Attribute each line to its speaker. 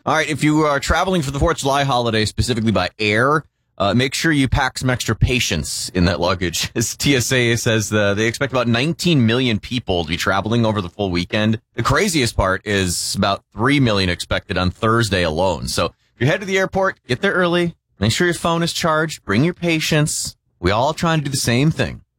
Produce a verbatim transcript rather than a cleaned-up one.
Speaker 1: All right, if you are traveling for the fourth of July holiday, specifically by air, uh, make sure you pack some extra patience in that luggage. As T S A says, uh, they expect about nineteen million people to be traveling over the full weekend. The craziest part is about three million expected on Thursday alone. So if you head to the airport, get there early, make sure your phone is charged, bring your patience. We all trying to do the same thing.